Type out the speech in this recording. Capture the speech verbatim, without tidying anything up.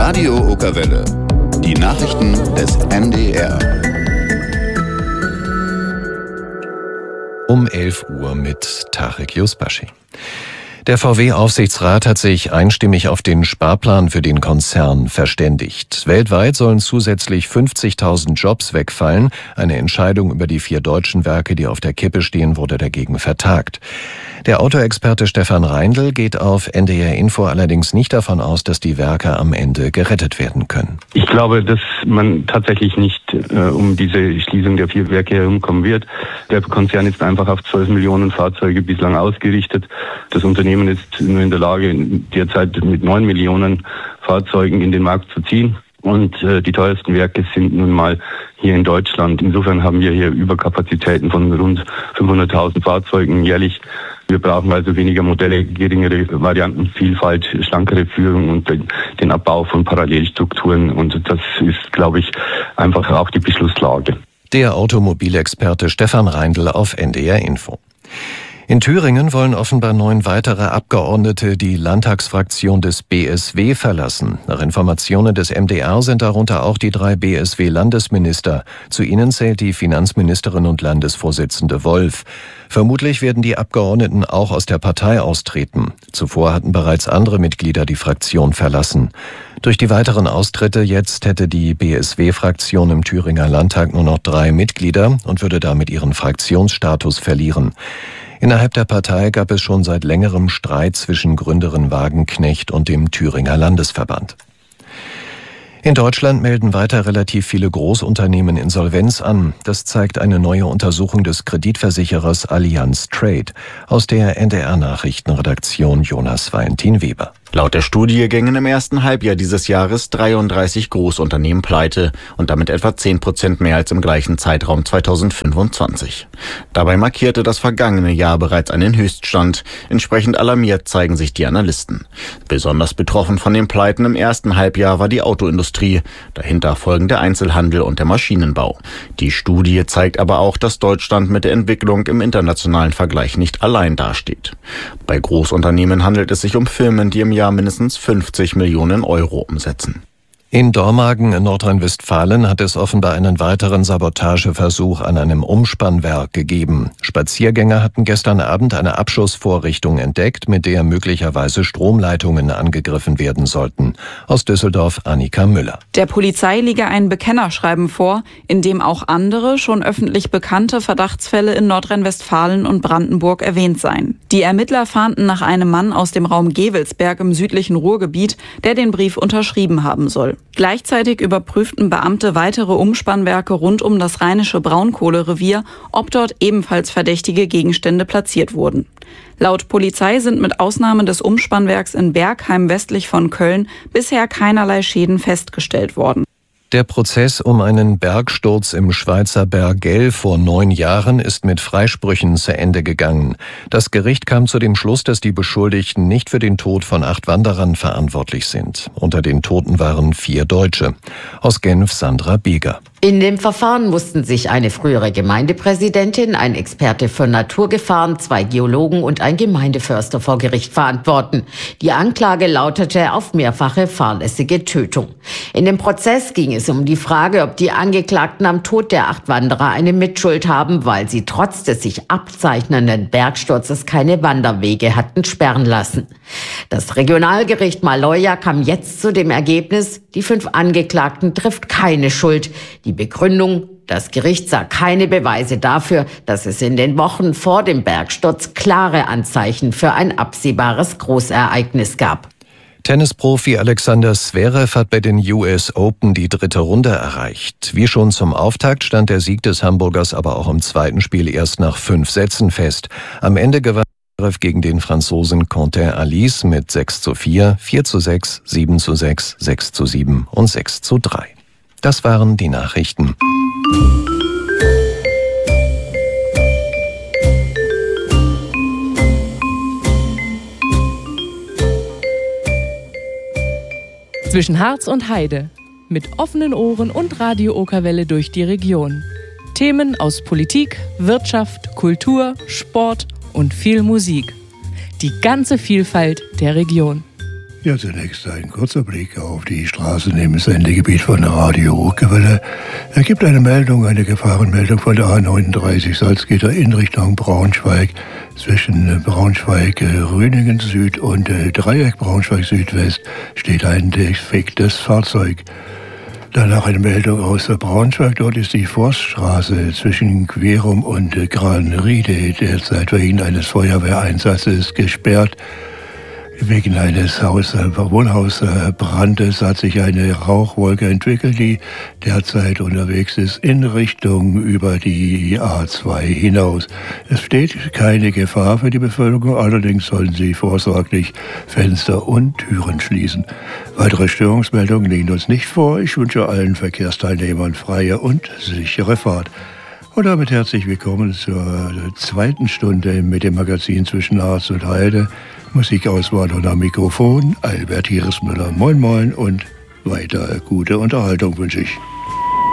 Radio Okerwelle. Die Nachrichten des N D R. Um elf Uhr mit Tarek Yusbashi. Der V W-Aufsichtsrat hat sich einstimmig auf den Sparplan für den Konzern verständigt. Weltweit sollen zusätzlich fünfzigtausend Jobs wegfallen. Eine Entscheidung über die vier deutschen Werke, die auf der Kippe stehen, wurde dagegen vertagt. Der Autoexperte Stefan Reindl geht auf N D R Info allerdings nicht davon aus, dass die Werke am Ende gerettet werden können. Ich glaube, dass man tatsächlich nicht äh, um diese Schließung der vier Werke herumkommen wird. Der Konzern ist einfach auf zwölf Millionen Fahrzeuge bislang ausgerichtet. Das Unternehmen ist nur in der Lage, derzeit mit neun Millionen Fahrzeugen in den Markt zu ziehen. Und äh, die teuersten Werke sind nun mal hier in Deutschland. Insofern haben wir hier Überkapazitäten von rund fünfhunderttausend Fahrzeugen jährlich. Wir brauchen also weniger Modelle, geringere Variantenvielfalt, schlankere Führung und den Abbau von Parallelstrukturen. Und das ist, glaube ich, einfach auch die Beschlusslage. Der Automobilexperte Stefan Reindl auf N D R Info. In Thüringen wollen offenbar neun weitere Abgeordnete die Landtagsfraktion des B S W verlassen. Nach Informationen des M D R sind darunter auch die drei B S W-Landesminister. Zu ihnen zählt die Finanzministerin und Landesvorsitzende Wolf. Vermutlich werden die Abgeordneten auch aus der Partei austreten. Zuvor hatten bereits andere Mitglieder die Fraktion verlassen. Durch die weiteren Austritte jetzt hätte die B S W-Fraktion im Thüringer Landtag nur noch drei Mitglieder und würde damit ihren Fraktionsstatus verlieren. Innerhalb der Partei gab es schon seit längerem Streit zwischen Gründerin Wagenknecht und dem Thüringer Landesverband. In Deutschland melden weiter relativ viele Großunternehmen Insolvenz an. Das zeigt eine neue Untersuchung des Kreditversicherers Allianz Trade. Aus der N D R-Nachrichtenredaktion Jonas Valentin-Weber. Laut der Studie gingen im ersten Halbjahr dieses Jahres dreiunddreißig Großunternehmen pleite und damit etwa zehn Prozent mehr als im gleichen Zeitraum zweitausendfünfundzwanzig. Dabei markierte das vergangene Jahr bereits einen Höchststand. Entsprechend alarmiert zeigen sich die Analysten. Besonders betroffen von den Pleiten im ersten Halbjahr war die Autoindustrie. Dahinter folgen der Einzelhandel und der Maschinenbau. Die Studie zeigt aber auch, dass Deutschland mit der Entwicklung im internationalen Vergleich nicht allein dasteht. Bei Großunternehmen handelt es sich um Firmen, die im Jahr mindestens fünfzig Millionen Euro umsetzen. In Dormagen in Nordrhein-Westfalen hat es offenbar einen weiteren Sabotageversuch an einem Umspannwerk gegeben. Spaziergänger hatten gestern Abend eine Abschussvorrichtung entdeckt, mit der möglicherweise Stromleitungen angegriffen werden sollten. Aus Düsseldorf Annika Müller. Der Polizei liege ein Bekennerschreiben vor, in dem auch andere, schon öffentlich bekannte Verdachtsfälle in Nordrhein-Westfalen und Brandenburg erwähnt seien. Die Ermittler fahnden nach einem Mann aus dem Raum Gevelsberg im südlichen Ruhrgebiet, der den Brief unterschrieben haben soll. Gleichzeitig überprüften Beamte weitere Umspannwerke rund um das rheinische Braunkohlerevier, ob dort ebenfalls verdächtige Gegenstände platziert wurden. Laut Polizei sind mit Ausnahme des Umspannwerks in Bergheim westlich von Köln bisher keinerlei Schäden festgestellt worden. Der Prozess um einen Bergsturz im Schweizer Bergell vor neun Jahren ist mit Freisprüchen zu Ende gegangen. Das Gericht kam zu dem Schluss, dass die Beschuldigten nicht für den Tod von acht Wanderern verantwortlich sind. Unter den Toten waren vier Deutsche. Aus Genf Sandra Bieger. In dem Verfahren mussten sich eine frühere Gemeindepräsidentin, ein Experte für Naturgefahren, zwei Geologen und ein Gemeindeförster vor Gericht verantworten. Die Anklage lautete auf mehrfache fahrlässige Tötung. In dem Prozess ging es um die Frage, ob die Angeklagten am Tod der acht Wanderer eine Mitschuld haben, weil sie trotz des sich abzeichnenden Bergsturzes keine Wanderwege hatten sperren lassen. Das Regionalgericht Maloja kam jetzt zu dem Ergebnis, die fünf Angeklagten trifft keine Schuld. Die Begründung: Das Gericht sah keine Beweise dafür, dass es in den Wochen vor dem Bergsturz klare Anzeichen für ein absehbares Großereignis gab. Tennisprofi Alexander Zverev hat bei den U S Open die dritte Runde erreicht. Wie schon zum Auftakt stand der Sieg des Hamburgers aber auch im zweiten Spiel erst nach fünf Sätzen fest. Am Ende gewann Zverev gegen den Franzosen Quentin Alice mit sechs zu vier, vier zu sechs, sieben zu sechs, sechs zu sieben und sechs zu drei. Das waren die Nachrichten. Zwischen Harz und Heide. Mit offenen Ohren und Radio Okerwelle durch die Region. Themen aus Politik, Wirtschaft, Kultur, Sport und viel Musik. Die ganze Vielfalt der Region. Ja, zunächst ein kurzer Blick auf die Straßen im Sendegebiet von Radio Okerwelle. Er gibt eine Meldung, eine Gefahrenmeldung von der A neununddreißig Salzgitter in Richtung Braunschweig. Zwischen Braunschweig Rüningen Süd und Dreieck Braunschweig Südwest steht ein defektes Fahrzeug. Danach eine Meldung aus Braunschweig. Dort ist die Forststraße zwischen Querum und Grahnriede derzeit wegen eines Feuerwehreinsatzes gesperrt. Wegen eines Haus, Wohnhausbrandes hat sich eine Rauchwolke entwickelt, die derzeit unterwegs ist in Richtung über die A zwei hinaus. Es steht keine Gefahr für die Bevölkerung, allerdings sollen sie vorsorglich Fenster und Türen schließen. Weitere Störungsmeldungen liegen uns nicht vor. Ich wünsche allen Verkehrsteilnehmern freie und sichere Fahrt. Und damit herzlich willkommen zur zweiten Stunde mit dem Magazin zwischen Harz und Heide. Musikauswahl und am Mikrofon Albert Hieresmüller. Moin moin und weiter gute Unterhaltung wünsche ich.